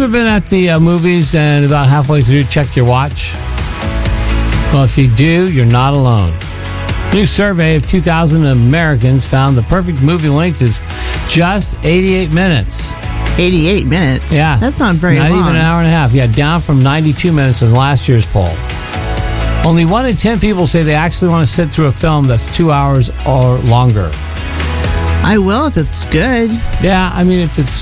Ever been at the movies and about halfway through check your watch? Well, if you do, you're not alone. A new survey of 2,000 Americans found the perfect movie length is just 88 minutes. 88 minutes? Yeah. That's not very long. Not even an hour and a half. Yeah, down from 92 minutes in last year's poll. Only 1 in 10 people say they actually want to sit through a film that's 2 hours or longer. I will if it's good. Yeah, I mean, if it's